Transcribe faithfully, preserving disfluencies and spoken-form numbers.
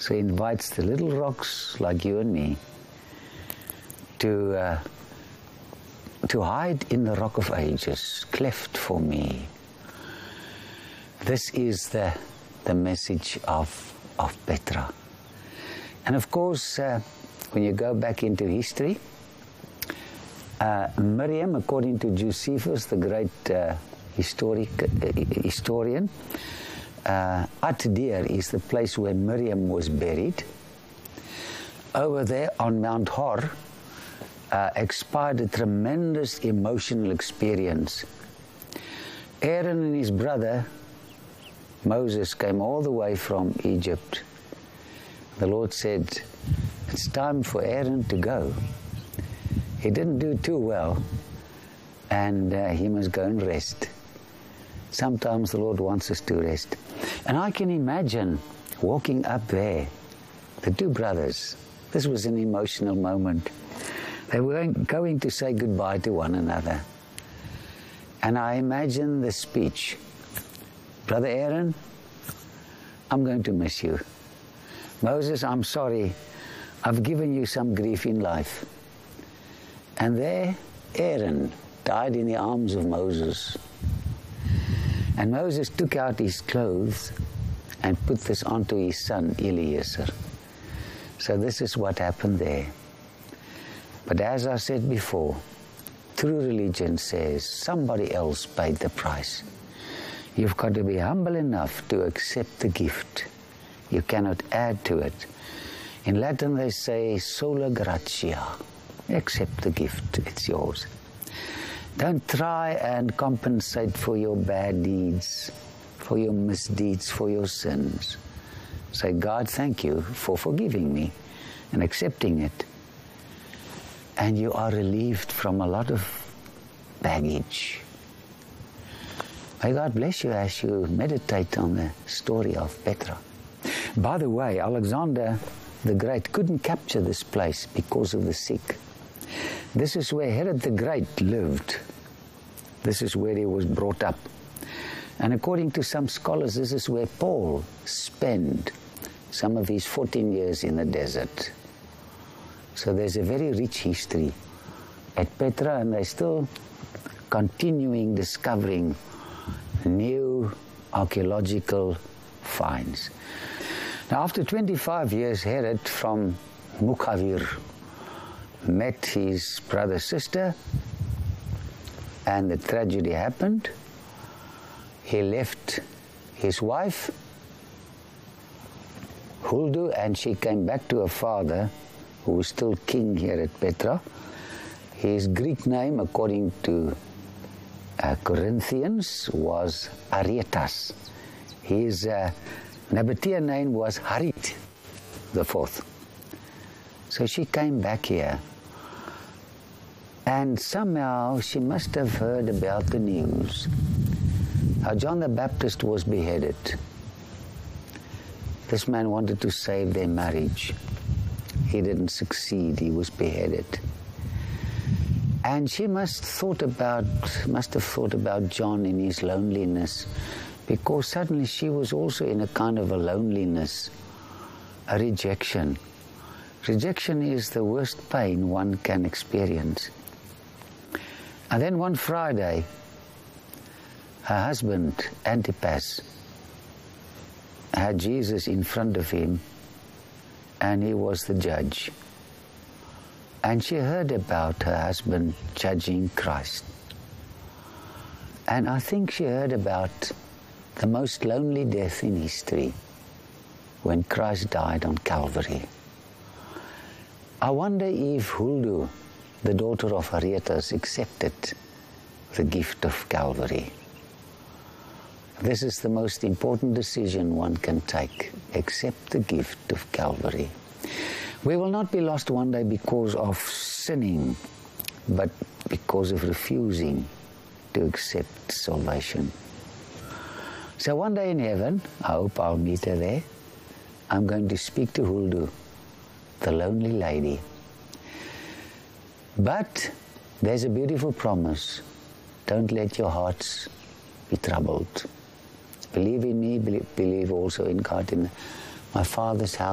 So he invites the little rocks like you and me to uh, to hide in the rock of ages, cleft for me. This is the the message of of Petra. And of course, uh, when you go back into history, uh, Miriam, according to Josephus, the great uh, historic uh, historian, uh, At-Deer is the place where Miriam was buried. Over there on Mount Hor uh, expired a tremendous emotional experience. Aaron and his brother Moses came all the way from Egypt. The Lord said, it's time for Aaron to go. He didn't do too well, and uh, he must go and rest. Sometimes the Lord wants us to rest. And I can imagine walking up there, the two brothers. This was an emotional moment. They were going to say goodbye to one another. And I imagine the speech. Brother Aaron, I'm going to miss you. Moses, I'm sorry. I've given you some grief in life. And there, Aaron died in the arms of Moses. And Moses took out his clothes and put this onto his son, Eliezer. So this is what happened there. But as I said before, true religion says somebody else paid the price. You've got to be humble enough to accept the gift. You cannot add to it. In Latin they say, sola gratia. Accept the gift, it's yours. Don't try and compensate for your bad deeds, for your misdeeds, for your sins. Say, God, thank you for forgiving me and accepting it. And you are relieved from a lot of baggage. May God bless you as you meditate on the story of Petra. By the way, Alexander the Great couldn't capture this place because of the sick. This is where Herod the Great lived. This is where he was brought up. And according to some scholars, this is where Paul spent some of his fourteen years in the desert. So there's a very rich history at Petra, and they're still continuing discovering new archaeological finds. Now, after twenty-five years, Herod from Mukhavir met his brother's sister, and the tragedy happened. He left his wife, Huldu, and she came back to her father, who was still king here at Petra. His Greek name, according to uh, Corinthians, was Aretas. His uh, Nabatean name was Harit the fourth. So she came back here. And somehow she must have heard about the news. How John the Baptist was beheaded. This man wanted to save their marriage. He didn't succeed. He was beheaded. And she must thought about, must have thought about John in his loneliness, because suddenly she was also in a kind of a loneliness, a rejection. Rejection is the worst pain one can experience. And then one Friday, her husband, Antipas, had Jesus in front of him, and he was the judge. And she heard about her husband judging Christ. And I think she heard about the most lonely death in history, when Christ died on Calvary. I wonder if Huldu, the daughter of Aretas, accepted the gift of Calvary. This is the most important decision one can take. Accept the gift of Calvary. We will not be lost one day because of sinning, but because of refusing to accept salvation. So one day in heaven, I hope I'll meet her there, I'm going to speak to Huldu, the lonely lady. But there's a beautiful promise. Don't let your hearts be troubled. Believe in me, believe also in God. In my Father's house